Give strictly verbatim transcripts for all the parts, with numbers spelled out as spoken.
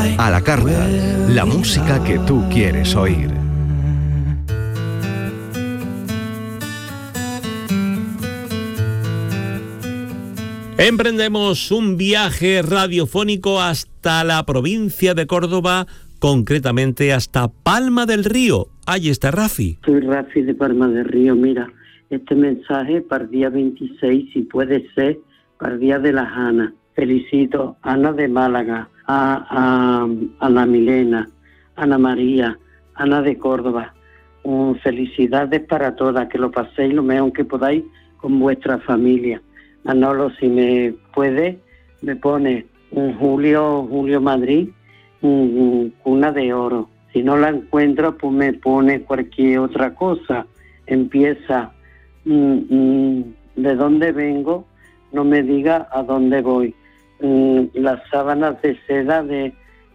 A la carta, la música que tú quieres oír. Emprendemos un viaje radiofónico hasta la provincia de Córdoba, concretamente hasta Palma del Río. Ahí está Rafi. Soy Rafi de Palma del Río. Mira, este mensaje para el día veintiséis, si puede ser, para el día de las Ana. Felicito a Ana de Málaga, a, a, a Ana Milena, Ana María, Ana de Córdoba. Um, felicidades para todas, que lo paséis lo mejor que podáis con vuestra familia. Manolo, si me puede, me pone un Julio, Julio Madrid, un, un Cuna de Oro. Si no la encuentro, pues me pone cualquier otra cosa. Empieza, mm, mm, ¿de dónde vengo? No me diga a dónde voy. Mm, las sábanas de seda de,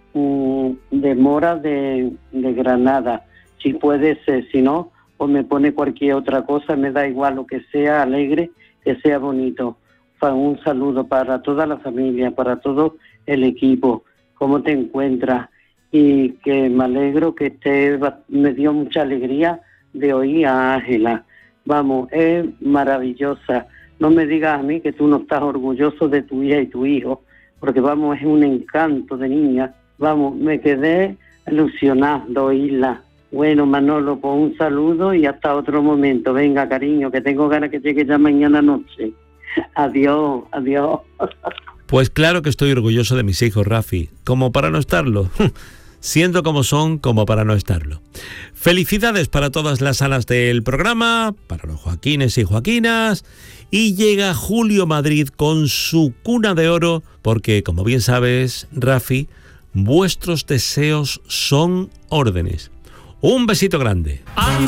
mm, de Mora de, de Granada. Si puede ser, si no, pues me pone cualquier otra cosa, me da igual lo que sea alegre, que sea bonito. Un saludo para toda la familia, para todo el equipo. ¿Cómo te encuentras? Y que me alegro que te, me dio mucha alegría de oír a Ángela. Vamos, es maravillosa. No me digas a mí que tú no estás orgulloso de tu hija y tu hijo, porque vamos, es un encanto de niña. Vamos, me quedé ilusionada de oírla. Bueno, Manolo, pues un saludo y hasta otro momento. Venga, cariño, que tengo ganas que llegue ya mañana noche. Adiós, adiós. Pues claro que estoy orgulloso de mis hijos, Rafi, como para no estarlo. Siendo como son, como para no estarlo. Felicidades para todas las salas del programa, para los Joaquines y Joaquinas. Y llega Julio Madrid con su Cuna de Oro, porque, como bien sabes, Rafi, vuestros deseos son órdenes. Un besito grande.